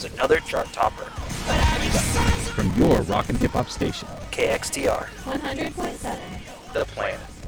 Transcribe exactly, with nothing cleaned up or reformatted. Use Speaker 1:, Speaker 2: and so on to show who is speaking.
Speaker 1: is another chart topper.
Speaker 2: From your rock and hip hop station.
Speaker 1: K X T R.
Speaker 3: one hundred point seven.
Speaker 1: The Plan.